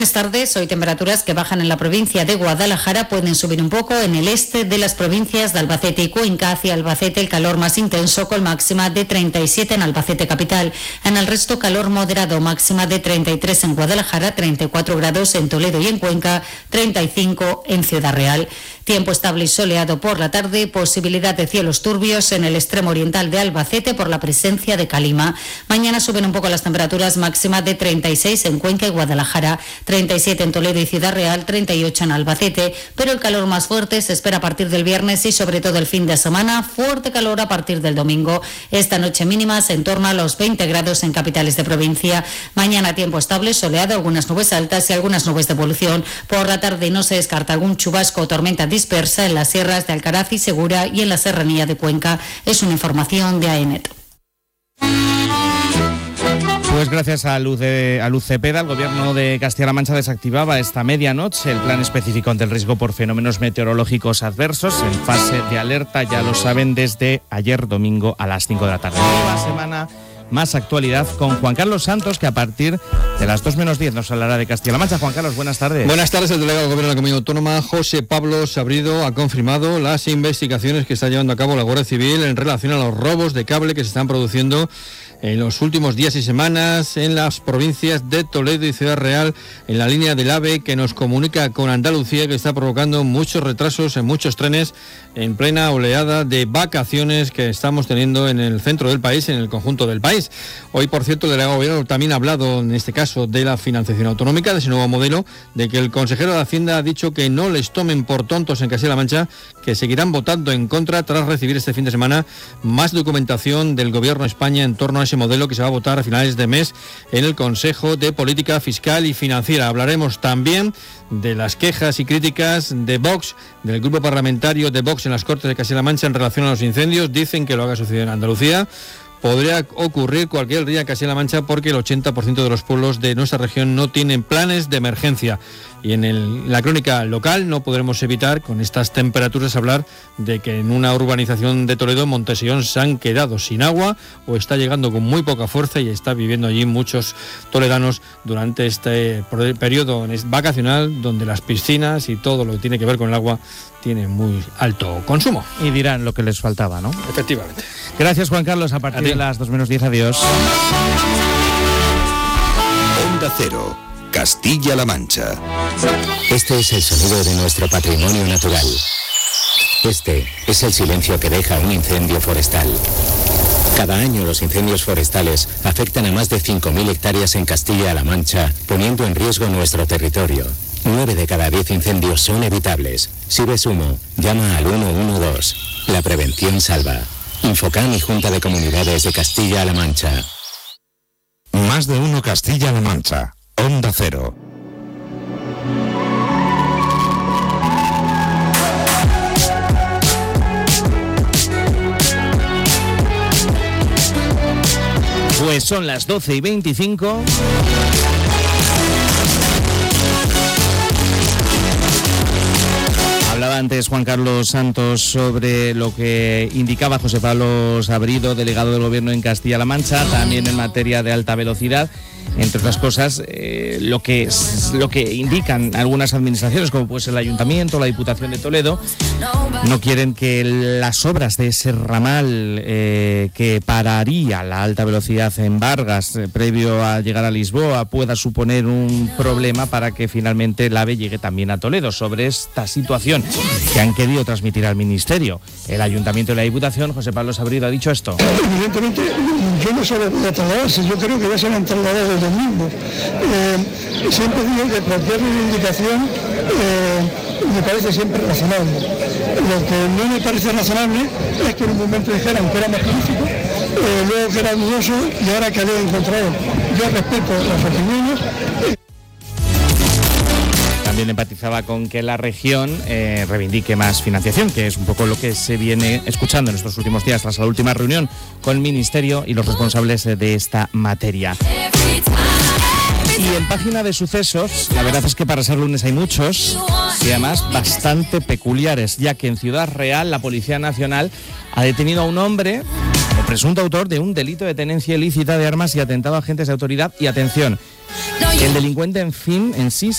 Buenas tardes. Hoy temperaturas que bajan en la provincia de Guadalajara, pueden subir un poco en el este de las provincias de Albacete y Cuenca. Hacia Albacete el calor más intenso con máxima de 37 en Albacete capital. En el resto calor moderado, máxima de 33 en Guadalajara, 34 grados en Toledo y en Cuenca, 35 en Ciudad Real. Tiempo estable y soleado por la tarde, posibilidad de cielos turbios en el extremo oriental de Albacete por la presencia de calima. Mañana suben un poco las temperaturas, máxima de 36 en Cuenca y Guadalajara, 37 en Toledo y Ciudad Real, 38 en Albacete, pero el calor más fuerte se espera a partir del viernes y sobre todo el fin de semana, fuerte calor a partir del domingo. Esta noche mínimas en torno a los 20 grados en capitales de provincia. Mañana tiempo estable, soleado, algunas nubes altas y algunas nubes de evolución. Por la tarde no se descarta algún chubasco o tormenta dispersa en las sierras de Alcaraz y Segura y en la serranía de Cuenca. Es una información de AEMET. Pues gracias a Luz Cepeda, el Gobierno de Castilla-La Mancha desactivaba esta medianoche el plan específico ante el riesgo por fenómenos meteorológicos adversos en fase de alerta, ya lo saben, desde ayer domingo a las 5 de la tarde. Nueva semana, más actualidad con Juan Carlos Santos, que a partir de las 2 menos 10 nos hablará de Castilla-La Mancha. Juan Carlos, buenas tardes. Buenas tardes. El delegado del Gobierno de la Comunidad Autónoma, José Pablo Sabrido, ha confirmado las investigaciones que está llevando a cabo la Guardia Civil en relación a los robos de cable que se están produciendo en los últimos días y semanas en las provincias de Toledo y Ciudad Real, en la línea del AVE que nos comunica con Andalucía, que está provocando muchos retrasos en muchos trenes en plena oleada de vacaciones que estamos teniendo en el centro del país, en el conjunto del país. Hoy, por cierto, el delegado del Gobierno también ha hablado, en este caso, de la financiación autonómica, de ese nuevo modelo, de que el consejero de Hacienda ha dicho que no les tomen por tontos en Castilla-La Mancha, que seguirán votando en contra tras recibir este fin de semana más documentación del Gobierno de España en torno a ese modelo que se va a votar a finales de mes en el Consejo de Política Fiscal y Financiera. Hablaremos también de las quejas y críticas de Vox, del grupo parlamentario de Vox en las Cortes de Castilla-La Mancha en relación a los incendios. Dicen que lo haga suceder en Andalucía. Podría ocurrir cualquier día en Castilla-La Mancha porque el 80% de los pueblos de nuestra región no tienen planes de emergencia. Y en la crónica local no podremos evitar, con estas temperaturas, hablar de que en una urbanización de Toledo, Montesillón, se han quedado sin agua o está llegando con muy poca fuerza y está viviendo allí muchos toledanos durante este periodo vacacional, donde las piscinas y todo lo que tiene que ver con el agua tiene muy alto consumo. Y dirán lo que les faltaba, ¿no? Efectivamente. Gracias, Juan Carlos. A partir de las 2 menos 10, adiós. Onda Cero, Castilla-La Mancha. Este es el sonido de nuestro patrimonio natural. Este es el silencio que deja un incendio forestal. Cada año los incendios forestales afectan a más de 5.000 hectáreas en Castilla-La Mancha, poniendo en riesgo nuestro territorio. 9 de cada 10 incendios son evitables. Si ves humo, llama al 112. La prevención salva. Infocam y Junta de Comunidades de Castilla-La Mancha. Más de uno Castilla-La Mancha. Onda Cero. Pues son las 12:25. Hablaba antes Juan Carlos Santos sobre lo que indicaba José Pablo Sabrido, delegado del Gobierno en Castilla-La Mancha, también en materia de alta velocidad. Entre otras cosas, lo que indican algunas administraciones, como puede ser el Ayuntamiento, la Diputación de Toledo, no quieren que las obras de ese ramal que pararía la alta velocidad en Vargas previo a llegar a Lisboa pueda suponer un problema para que finalmente el AVE llegue también a Toledo. Sobre esta situación que han querido transmitir al Ministerio, el Ayuntamiento y la Diputación, José Pablo Sabrido ha dicho esto. Evidentemente, yo no solo voy a trasladarse, yo creo que ya se han trasladado ellos mismos. Siempre digo que cualquier reivindicación me parece siempre razonable. Lo que no me parece razonable es que en un momento dijeran que era magnífico, luego que era dudoso y ahora que había encontrado. Yo respeto las opiniones. También empatizaba con que la región reivindique más financiación, que es un poco lo que se viene escuchando en estos últimos días tras la última reunión con el Ministerio y los responsables de esta materia. Y en página de sucesos, la verdad es que para ser lunes hay muchos y además bastante peculiares, ya que en Ciudad Real la Policía Nacional ha detenido a un hombre como presunto autor de un delito de tenencia ilícita de armas y atentado a agentes de autoridad. Y atención, el delincuente en sí